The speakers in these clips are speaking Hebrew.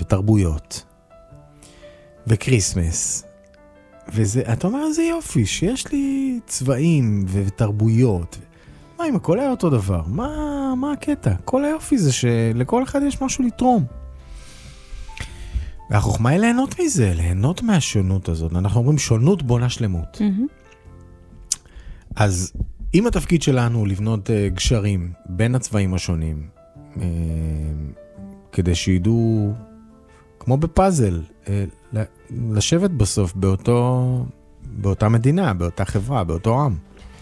ותרבויות, וקריסמס, וזה, אתה אומר, זה יופי, שיש לי צבעים ותרבויות, מה אם הכל היה אותו דבר? מה הקטע? כל היופי זה שלכל אחד יש משהו לתרום. והחוכמה היא ליהנות מזה, ליהנות מהשונות הזאת. אנחנו אומרים שונות בונה שלמות. אז אם התפקיד שלנו הוא לבנות גשרים בין הצבעים השונים, כדי שידעו, כמו בפאזל, לשבת בסוף באותה מדינה, באותה חברה, באותו עם.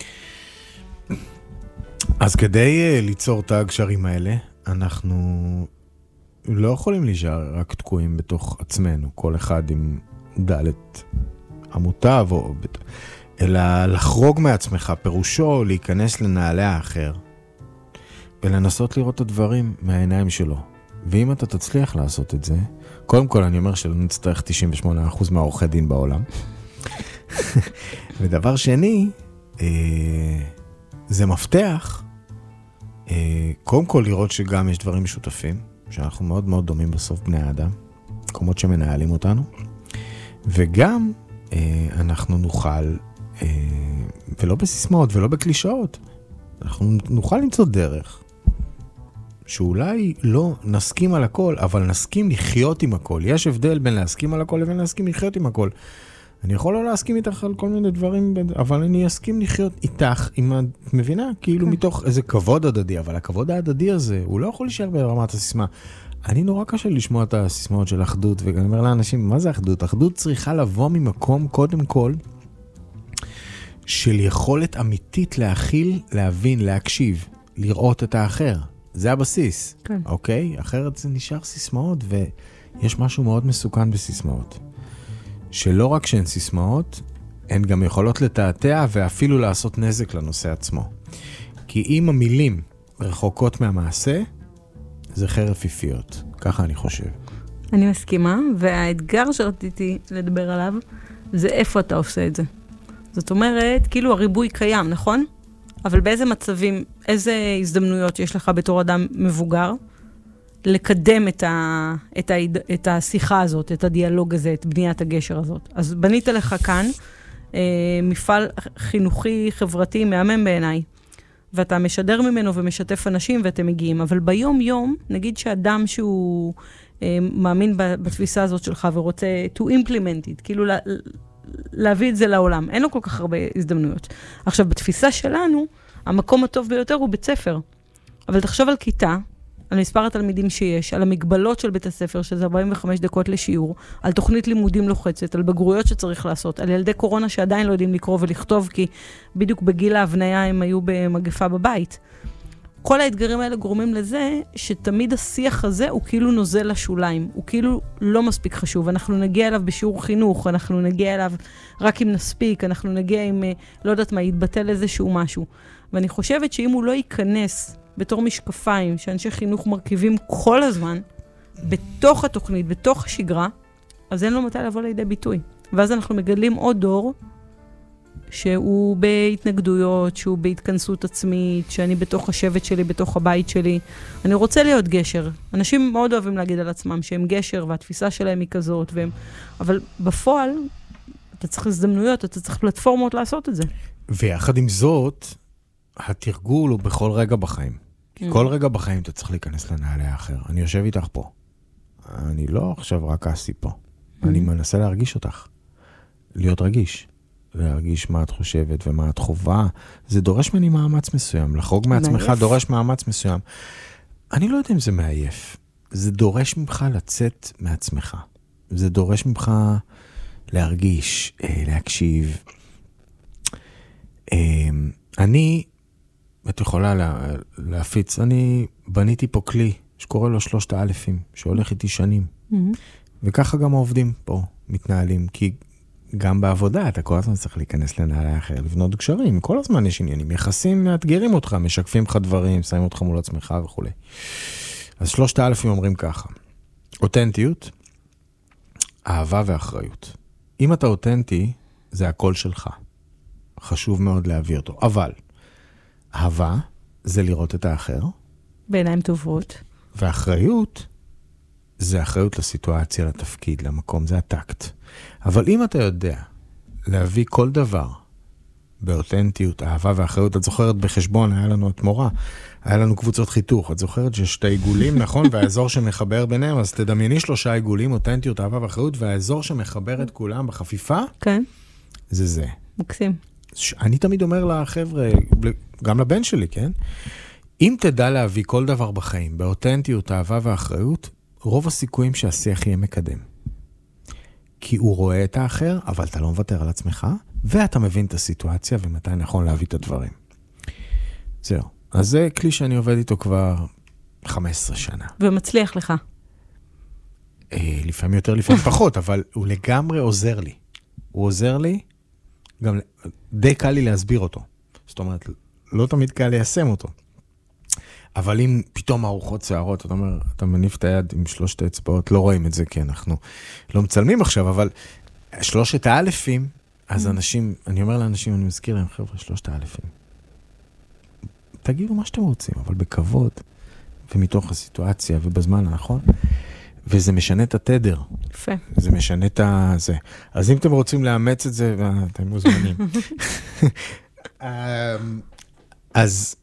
אז כדי ליצור את הגשרים האלה, אנחנו לא יכולים להישאר רק תקועים בתוך עצמנו, כל אחד עם דלת עמותיו, אלא לחרוג מעצמך, פירושו להיכנס לנעלי האחר, ולנסות לראות את הדברים מהעיניים שלו. ואם אתה תצליח לעשות את זה, קודם כל אני אומר שלא נצטרך 98% מהעורכי דין בעולם. ודבר שני, זה מפתח, קודם כל לראות שגם יש דברים משותפים, שאנחנו מאוד מאוד דומים בסוף בני האדם, מקומות שמנהלים אותנו, וגם אנחנו נוכל, ולא בסיסמאות ולא בקלישאות, אנחנו נוכל למצוא דרך, שאולי לא נסכים על הכל, אבל נסכים לחיות עם הכל. יש הבדל בין להסכים על הכל לבין להסכים לחיות עם הכל. אני יכול לא להסכים איתך על כל מיני דברים, אבל אני אסכים לחיות איתך, את מבינה? כאילו מתוך איזה כבוד הדדי, אבל הכבוד ההדדי הזה, הוא לא יכול להישאר ברמת הסיסמה. אני נורא קשה לשמוע את הסיסמאות של אחדות, ואני אומר לאנשים, מה זה אחדות? אחדות צריכה לבוא ממקום, קודם כל, של יכולת אמיתית להכיל, להבין, להקשיב, לראות את האחר. זה הבסיס, אוקיי? אחרת זה נשאר סיסמאות, ויש משהו מאוד מסוכן בסיסמאות. שלא רק שהן סיסמאות, הן גם יכולות לתעתע ואפילו לעשות נזק לנושא עצמו. כי אם המילים רחוקות מהמעשה, זה חרב פיפיות. ככה אני חושב. אני מסכימה, והאתגר שרציתי לדבר עליו, זה איפה אתה עושה את זה. זאת אומרת, כאילו הריבוי קיים, נכון? אבל באיזה מצבים, איזה הזדמנויות יש לך בתור אדם מבוגר, לקדם את השיחה הזאת, את הדיאלוג הזה, את בניית הגשר הזאת. אז בנית לך כאן מפעל חינוכי, חברתי, מהמם בעיניי, ואתה משדר ממנו ומשתף אנשים ואתם מגיעים. אבל ביום יום, נגיד שאדם שהוא מאמין בתפיסה הזאת שלך ורוצה to implement it, כאילו להביא את זה לעולם. אין לו כל כך הרבה הזדמנויות. עכשיו, בתפיסה שלנו, המקום הטוב ביותר הוא בית ספר. אבל תחשוב על כיתה, על מספר התלמידים שיש, על המגבלות של בית הספר, שזה 45 דקות לשיעור, על תוכנית לימודים לוחצת, על בגרויות שצריך לעשות, על ילדי קורונה שעדיין לא יודעים לקרוא ולכתוב, כי בדיוק בגיל ההבניה הם היו במגפה בבית. כל האתגרים האלה גורמים לזה שתמיד השיח הזה הוא כאילו נוזל לשוליים, הוא כאילו לא מספיק חשוב, אנחנו נגיע אליו בשיעור חינוך, אנחנו נגיע אליו רק אם נספיק, אנחנו נגיע עם, לא יודעת מה, יתבטל איזשהו משהו. ואני חושבת שאם הוא לא ייכנס בתור משקפיים, שאנשי חינוך מרכיבים כל הזמן, בתוך התוכנית, בתוך השגרה, אז אין לו מתי לבוא לידי ביטוי. ואז אנחנו מגדלים עוד דור, שהוא בהתנגדויות, שהוא בהתכנסות עצמית, שאני בתוך השבט שלי, בתוך הבית שלי. אני רוצה להיות גשר. אנשים מאוד אוהבים להגיד על עצמם שהם גשר, והתפיסה שלהם היא כזאת, אבל בפועל, אתה צריך הזדמנויות, אתה צריך פלטפורמות לעשות את זה. ויחד עם זאת, התרגול הוא בכל רגע בחיים. כל רגע בחיים אתה צריך להיכנס לנעלי האחר. אני יושב איתך פה. אני לא עכשיו רק עשי פה. אני מנסה להרגיש אותך. להיות רגיש. להרגיש מה את חושבת ומה את חובה. זה דורש ממני מאמץ מסוים. לחרוג מעצמך דורש מאמץ מסוים. אני לא יודע אם זה מעייף. זה דורש ממך לצאת מעצמך. זה דורש ממך להרגיש, להקשיב. את יכולה להפיץ, אני בניתי פה כלי שקורא לו 3,000, שהולך איתי שנים. וככה גם העובדים פה מתנהלים, כי גם בעבודה אתה כל הזמן צריך להיכנס לנעלי אחר, לבנות גשרים, כל הזמן יש עניינים, יחסים מאתגרים אותך, משקפים לך דברים, שמים אותך מול עצמך וכו'. אז 3,000 אומרים ככה, אותנטיות, אהבה ואחריות. אם אתה אותנטי, זה הכל שלך. חשוב מאוד להביא אותו. אבל אהבה זה לראות את האחר. בעיניים טובות. ואחריות זה אחריות לסיטואציה, לתפקיד, למקום, זה הטקט. אבל אם אתה יודע להביא כל דבר באותנטיות, אהבה ואחריות, את זוכרת בחשבון, היה לנו את מורה, היה לנו קבוצות חיתוך, את זוכרת ששתי עיגולים, נכון? והאזור שמחבר ביניהם, אז תדמייני 3 עיגולים, אותנטיות, אהבה ואחריות, והאזור שמחבר את כולם בחפיפה, כן. זה. מקסים. אני תמיד אומר לחבר'ה, גם לבן שלי, כן? אם תדע להביא כל דבר בחיים, באותנטיות, אהבה ואחריות, רוב הסיכויים שהשיח יהיה מקדם. כי הוא רואה את האחר, אבל אתה לא מוותר על עצמך, ואתה מבין את הסיטואציה ומתי נכון להביא את הדברים. זהו. אז זה כלי שאני עובד איתו כבר 15 שנה. ומצליח לך. לפעמים יותר, לפעמים פחות, אבל הוא לגמרי עוזר לי. הוא עוזר לי, גם די קל לי להסביר אותו. זאת אומרת, לא תמיד קל ליישם אותו. אבל אם פתאום ארוחות שערות, אתה אומר, אתה מניף את היד עם 3 אצבעות, לא רואים את זה, כי אנחנו לא מצלמים עכשיו, אבל 3 האלפים, אז אנשים, אני אומר לאנשים, אני מזכיר להם, חבר'ה, 3 האלפים. תגידו מה שאתם רוצים, אבל בכבוד, ומתוך הסיטואציה, ובזמן הנכון, וזה משנה את התדר. יפה. זה משנה את זה. אז אם אתם רוצים לאמץ את זה, אתם מוזמנים. אז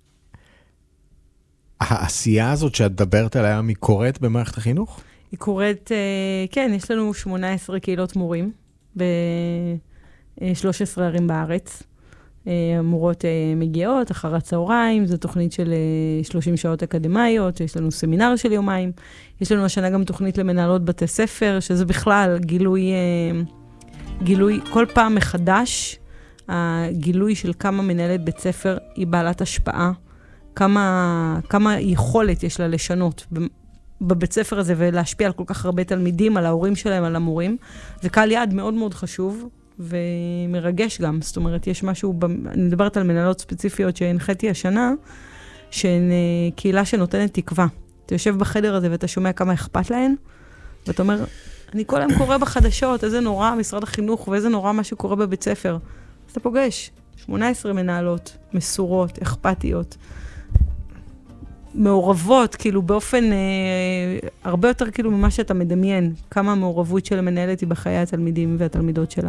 העשייה הזאת שאת דברת עליה, היא קורית במערכת החינוך? היא קורית, כן, יש לנו 18 קהילות מורים, ב-13 ערים בארץ. המורות מגיעות אחר הצהריים, זו תוכנית של 30 שעות אקדמיות, יש לנו סמינר של יומיים, יש לנו השנה גם תוכנית למנהלות בתי ספר, שזה בכלל גילוי כל פעם מחדש, הגילוי של כמה מנהלת בית ספר היא בעלת השפעה, כמה יכולת יש לה לשנות בבית ספר הזה, ולהשפיע על כל כך הרבה תלמידים, על ההורים שלהם, על המורים. זה קהל יעד מאוד מאוד חשוב, ומרגש גם. זאת אומרת, יש משהו, אני מדברת על מנהלות ספציפיות שהנחיתי השנה, שהן קהילה שנותנת תקווה. אתה יושב בחדר הזה ואתה שומע כמה אכפת להן, ואתה אומר, אני כל היום קורא בחדשות, איזה נורא משרד החינוך, ואיזה נורא מה שקורה בבית ספר. אז אתה פוגש 18 מנהלות, מסורות, אכפתיות, מעורבות, כאילו באופן הרבה יותר כאילו ממה שאתה מדמיין, כמה המעורבות של המנהלת היא בחיי התלמידים והתלמידות שלה.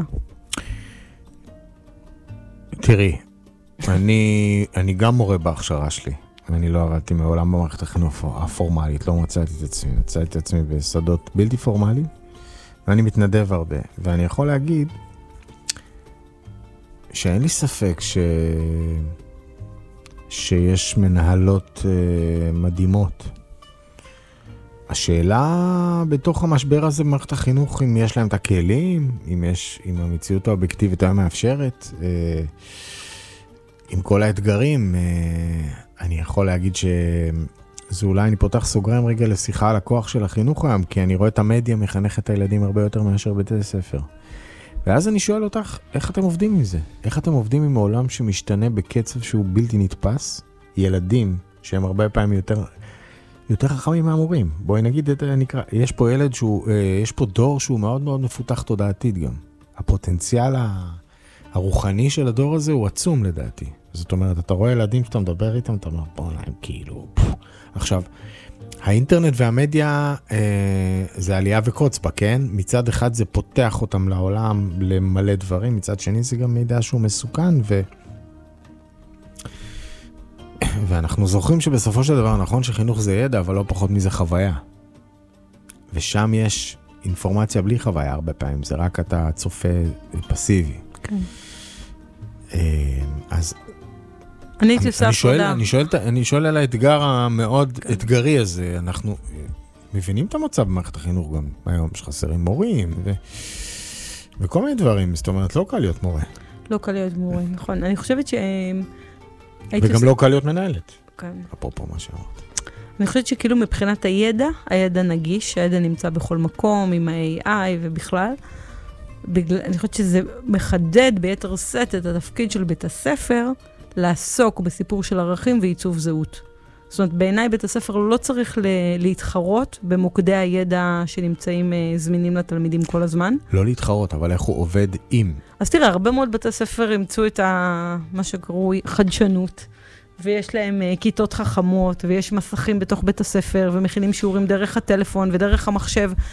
תראי, אני גם מורה בהכשרה שלי, ואני לא עבדתי מעולם במערכת החינוך הפורמלית, לא מצאתי את עצמי בשדות בלתי פורמליים, ואני מתנדב הרבה, ואני יכול להגיד שאין לי ספק שיש מנהלות מדהימות. השאלה בתוך המשבר הזה במערכת החינוך, אם יש להם את הכלים, אם המציאות האובייקטיבית היה מאפשרת, עם כל האתגרים, אני יכול להגיד שזה אולי אני פותח סוגריים רגע לשיחה על הכוח של החינוך היום, כי אני רואה את המדיה מחנך את הילדים הרבה יותר מאשר בתי ספר. ואז אני שואל אותך, איך אתם עובדים עם זה? איך אתם עובדים עם העולם שמשתנה בקצב שהוא בלתי נתפס? ילדים שהם הרבה פעמים יותר חכמים מהמורים. בואי נגיד, יש פה ילד יש פה דור שהוא מאוד מאוד מפותח תודעתית גם. הפוטנציאל הרוחני של הדור הזה הוא עצום לדעתי. זאת אומרת, אתה רואה ילדים שאתה מדבר איתם, אתה אומר, בוא נעים, כאילו. עכשיו, האינטרנט והמדיה זה עלייה וקוץ בה, כן? מצד אחד זה פותח אותם לעולם למלא דברים, מצד שני זה גם מידע שהוא מסוכן, ואנחנו זוכרים שבסופו של דבר נכון שחינוך זה ידע, אבל לא פחות מזה חוויה. ושם יש אינפורמציה בלי חוויה הרבה פעמים, זה רק אתה צופה פסיבי. כן. אז אני שואל על האתגר המאוד אתגרי הזה, אנחנו מבינים את המצב במערכת החינוך גם היום, שחסרים מורים וכל מיני דברים, זאת אומרת, לא קל להיות מורה. לא קל להיות מורה, נכון. אני חושבת וגם לא קל להיות מנהלת. אפרופו מה שאמרת. אני חושבת שכאילו מבחינת הידע נגיש, הידע נמצא בכל מקום, עם ה-AI ובכלל, אני חושבת שזה מחדד ביתר סט את התפקיד של בית הספר, לעסוק בסיפור של ערכים ועיצוב זהות. זאת אומרת, בעיניי בית הספר לא צריך להתחרות במוקדי הידע שנמצאים זמינים לתלמידים כל הזמן. לא להתחרות, אבל איך הוא עובד עם? אז תראה, הרבה מאוד בתי ספר ימצאו את מה שקרוי חדשנות, ויש להם כיתות חכמות, ויש מסכים בתוך בית הספר, ומכינים שיעורים דרך הטלפון ודרך המחשב,